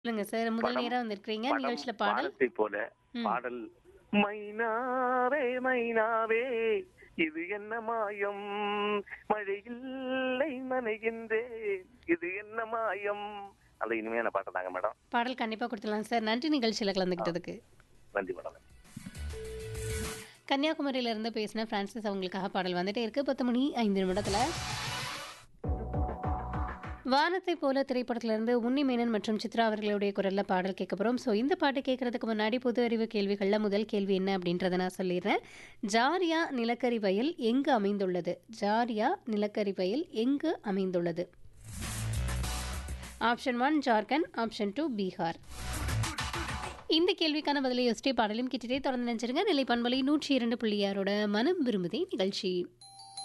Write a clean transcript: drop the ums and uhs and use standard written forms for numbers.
சொல்லுங்க சார். முதல் படம் நேரா வந்திருக்கிறீங்க. படம் நிகழ்ச்சியில பாடல். வானத்தை போல ம். பாடல் மைனாவே மைனாவே இது என்ன மாயம் மழையில்லை நனைகின்றேன் இது என்ன மாயம் அந்த இனிமையான பாட்டு தாங்க மேடம். பாடல் கண்டிப்பா குடுத்துடலாம் சார். நன்றி நிகழ்ச்சியில கலந்துக்கிட்டதுக்கு. நன்றி மேடம். கன்னியாகுமரியில இருந்து பேசின பிரான்சிஸ் அவங்களுக்காக பாடல் வந்துட்டே இருக்கு. 10 மணி 5 நிமிடத்துல. வானத்தை போல திரைப்படத்திலிருந்து உன்னி மேனன் மற்றும் சித்ரா அவர்களுடைய குரல்ல பாடல் கேட்க போறோம். ஸோ இந்த பாட்டு கேட்கறதுக்கு முன்னாடி பொது அறிவு கேள்விகள்ல முதல் கேள்வி என்ன அப்படின்றத நான் சொல்லிடுறேன். ஜாரியா நிலக்கரி வயல் எங்கு அமைந்துள்ளது? ஜாரியா நிலக்கரி வயல் எங்கு அமைந்துள்ளது? Option 1 Jharkhand, option 2 Bihar. இந்த கேள்விக்கான பதிலை யோசிச்சே பாடலும் கேட்டுட்டே தொடர்ந்து நினைச்சிருங்க. நிலை பண்பலை 102.6 மனம் விரும்புதே நிகழ்ச்சி.